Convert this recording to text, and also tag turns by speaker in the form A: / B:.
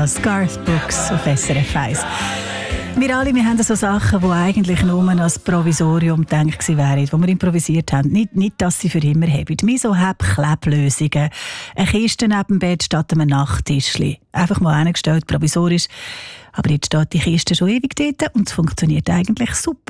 A: das Garth Brooks auf SRF 1. Wir alle haben so Sachen, die eigentlich nur als Provisorium gedacht wären, die wir improvisiert haben. Nicht, dass sie für immer haben. Wir so haben Kleblösungen. Eine Kiste neben dem Bett statt einem Nachttischli. Einfach mal hingestellt, provisorisch. Aber jetzt steht die Kiste schon ewig dort und es funktioniert eigentlich super.